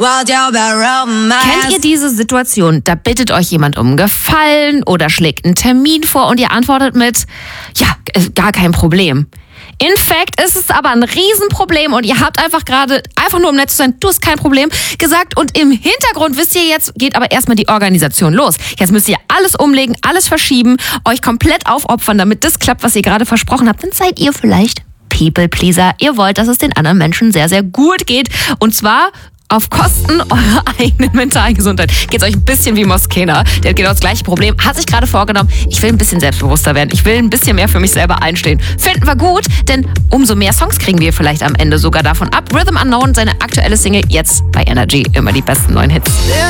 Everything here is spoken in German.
Kennt ihr diese Situation? Da bittet euch jemand um Gefallen oder schlägt einen Termin vor und ihr antwortet mit, ja, gar kein Problem. In fact ist es aber ein Riesenproblem und ihr habt einfach gerade, einfach nur um nett zu sein, du hast kein Problem gesagt und im Hintergrund wisst ihr jetzt, geht aber erstmal die Organisation los. Jetzt müsst ihr alles umlegen, alles verschieben, euch komplett aufopfern, damit das klappt, was ihr gerade versprochen habt. Dann seid ihr vielleicht People-Pleaser. Ihr wollt, dass es den anderen Menschen sehr, sehr gut geht und zwar auf Kosten eurer eigenen mentalen Gesundheit. Geht's euch ein bisschen wie Moskena. Der hat genau das gleiche Problem. Hat sich gerade vorgenommen, ich will ein bisschen selbstbewusster werden. Ich will ein bisschen mehr für mich selber einstehen. Finden wir gut, denn umso mehr Songs kriegen wir vielleicht am Ende sogar davon ab. Rhythm Unknown, seine aktuelle Single, jetzt bei Energy. Immer die besten neuen Hits.